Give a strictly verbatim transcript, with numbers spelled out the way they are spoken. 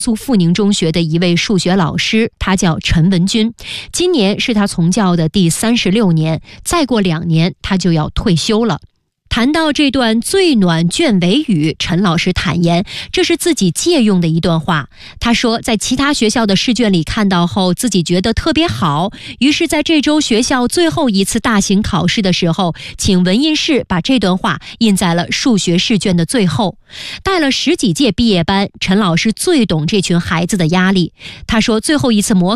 苏富宁中学的一位数学老师，他叫陈文军，今年是他从教的第三十六年，再过两年他就要退休了。谈到这段最暖卷尾语，陈老师坦言，这是自己借用的一段话。他说，在其他学校的试卷里看到后，自己觉得特别好，于是在这周学校最后一次大型考试的时候，请文印室把这段话印在了数学试卷的最后。带了十几届毕业班，陈老师最懂这群孩子的压力。他说，最后一次模